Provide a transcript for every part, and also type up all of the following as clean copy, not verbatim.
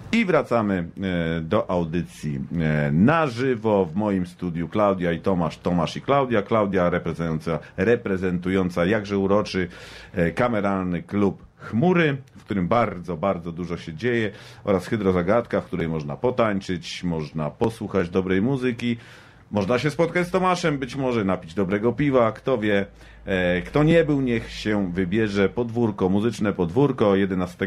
I wracamy do audycji na żywo. W moim studiu Klaudia i Tomasz i Klaudia. Klaudia reprezentująca jakże uroczy kameralny klub Chmury, w którym bardzo, bardzo dużo się dzieje, oraz Hydrozagadka, w której można potańczyć, można posłuchać dobrej muzyki, można się spotkać z Tomaszem, być może napić dobrego piwa, kto wie. Kto nie był, niech się wybierze. Podwórko, muzyczne podwórko 11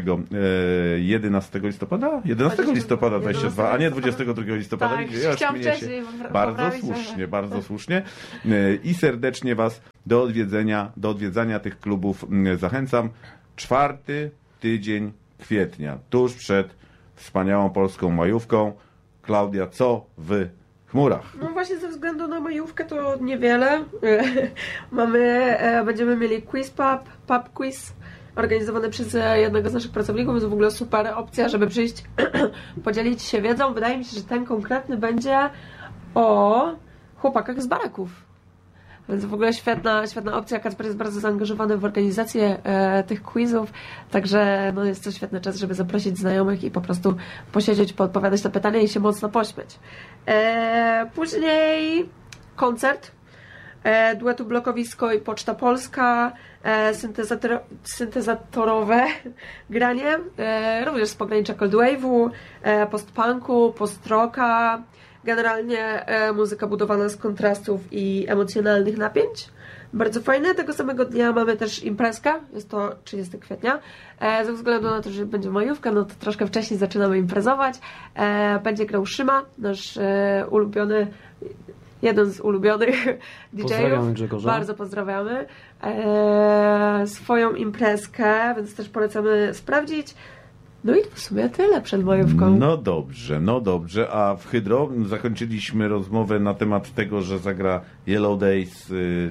listopada? 11 listopada 22, a nie 22 listopada. Tak, chciałam wcześniej. Bardzo słusznie. I serdecznie Was do odwiedzania tych klubów zachęcam. 4. tydzień kwietnia, tuż przed wspaniałą polską majówką. Klaudia, co w Chmurach? No właśnie ze względu na majówkę to niewiele. Będziemy mieli pub quiz organizowany przez jednego z naszych pracowników. Jest w ogóle super opcja, żeby przyjść, podzielić się wiedzą. Wydaje mi się, że ten konkretny będzie o chłopakach z baraków. Więc w ogóle świetna opcja. Kacper jest bardzo zaangażowany w organizację tych quizów, także no jest to świetny czas, żeby zaprosić znajomych i po prostu posiedzieć, poodpowiadać na pytania i się mocno pośmiać. Później koncert duetu Blokowisko i Poczta Polska, syntezatorowe granie, również z pogranicza cold wave'u, post-punku, post-rocka. Generalnie muzyka budowana z kontrastów i emocjonalnych napięć. Bardzo fajne. Tego samego dnia mamy też imprezkę. Jest to 30 kwietnia. Ze względu na to, że będzie majówka, no to troszkę wcześniej zaczynamy imprezować. Będzie grał Szyma, nasz ulubiony, jeden z ulubionych DJ-ów. Bardzo pozdrawiamy. Swoją imprezkę, więc też polecamy sprawdzić. No i w sumie tyle przed majówką. No dobrze, a w Hydro zakończyliśmy rozmowę na temat tego, że zagra Yellow Days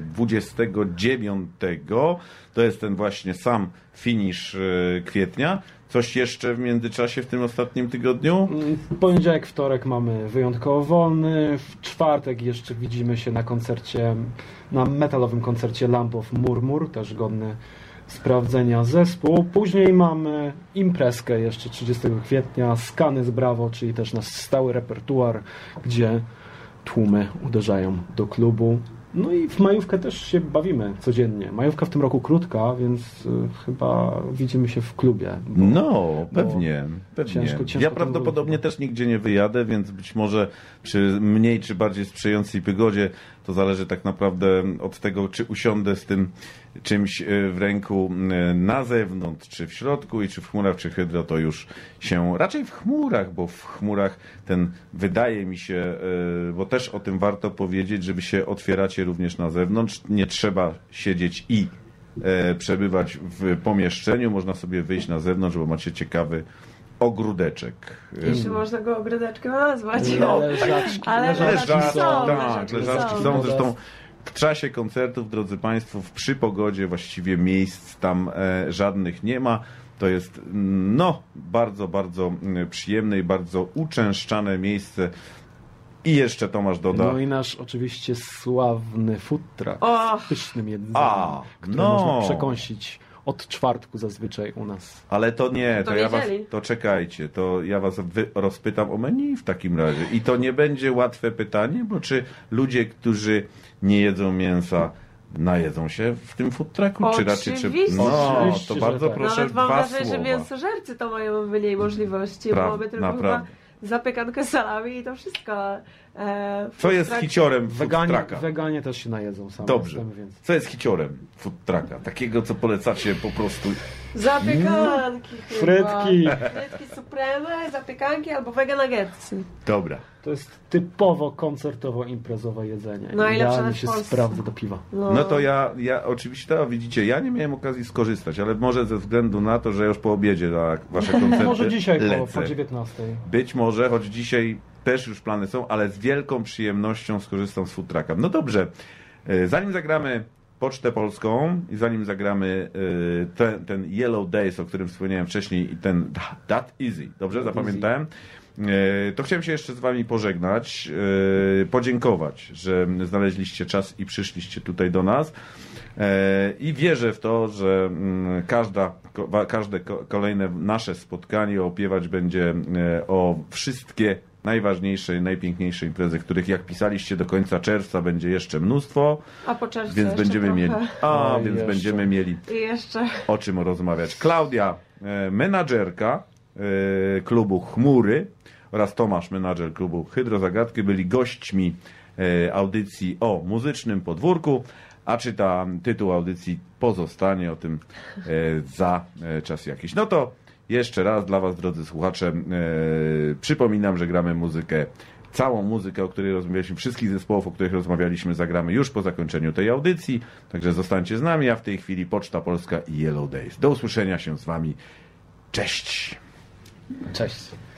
29. To jest ten właśnie sam finish kwietnia. Coś jeszcze w międzyczasie w tym ostatnim tygodniu? Poniedziałek, wtorek mamy wyjątkowo wolny. W czwartek jeszcze widzimy się na koncercie, na metalowym koncercie Lamp of Murmur, też godny sprawdzenia zespół. Później mamy imprezkę jeszcze 30 kwietnia, Skany z Brawo, czyli też nasz stały repertuar, gdzie tłumy uderzają do klubu. No i w majówkę też się bawimy codziennie. Majówka w tym roku krótka, więc chyba widzimy się w klubie. Pewnie. Ciężko ja prawdopodobnie też nigdzie nie wyjadę, więc być może przy mniej czy bardziej sprzyjającej pogodzie to zależy tak naprawdę od tego, czy usiądę z tym czymś w ręku na zewnątrz, czy w środku, i czy w Chmurach, czy Hydro, to już się raczej w Chmurach, bo w Chmurach wydaje mi się, bo też o tym warto powiedzieć, żeby się otwieracie również na zewnątrz. Nie trzeba siedzieć i przebywać w pomieszczeniu, można sobie wyjść na zewnątrz, bo macie ciekawy ogródeczek. Jeśli można go ogródeczkiem nazwać. Leżaczki są. Zresztą w czasie koncertów, drodzy Państwo, przy pogodzie właściwie miejsc tam żadnych nie ma. To jest bardzo, bardzo przyjemne i bardzo uczęszczane miejsce. I jeszcze Tomasz doda. No i nasz oczywiście sławny food truck z pysznym jedzeniem, który można przekąsić od czwartku zazwyczaj u nas. Ale to nie, to czekajcie, to ja was rozpytam o menu w takim razie. I to nie będzie łatwe pytanie, bo czy ludzie, którzy nie jedzą mięsa, najedzą się w tym food trucku? Czy raczej to bardzo proszę, nawet mam dwa wrażenie, słowa. że mięsożercy to mają mniej możliwości, bo mamy tylko chyba zapiekankę z salami i to wszystko. Co jest hiciorem food trucka? Weganie też się najedzą sami. Dobrze. Co jest hiciorem food trucka? Takiego, co polecacie po prostu. Zapiekanki Frytki supreme, zapiekanki albo vegan nuggetsy. Dobra. To jest typowo koncertowo-imprezowe jedzenie. Najlepsze się sprawdza do piwa. No to ja oczywiście, widzicie, ja nie miałem okazji skorzystać, ale może ze względu na to, że już po obiedzie na wasze koncerty może dzisiaj lecę. po 19. Być może, choć dzisiaj też już plany są, ale z wielką przyjemnością skorzystam z food trucka. No dobrze, zanim zagramy Pocztę Polską i zanim zagramy ten Yellow Days, o którym wspomniałem wcześniej, i ten That Easy, dobrze, zapamiętałem? To chciałem się jeszcze z wami pożegnać, podziękować, że znaleźliście czas i przyszliście tutaj do nas, i wierzę w to, że każda każde kolejne nasze spotkanie opiewać będzie o wszystkie najważniejsze, najpiękniejsze imprezy, których jak pisaliście do końca czerwca będzie jeszcze mnóstwo. A po czerwcu więc będziemy mieli jeszcze o czym rozmawiać. Klaudia, menadżerka klubu Chmury oraz Tomasz, menadżer klubu Hydrozagadki, byli gośćmi audycji o muzycznym podwórku, a tytuł audycji pozostanie o tym za czas jakiś. No to jeszcze raz dla Was, drodzy słuchacze, przypominam, że gramy muzykę, całą muzykę, o której rozmawialiśmy, wszystkich zespołów, o których rozmawialiśmy, zagramy już po zakończeniu tej audycji, także zostańcie z nami, a w tej chwili Poczta Polska i Yellow Days. Do usłyszenia się z Wami. Cześć! Cześć!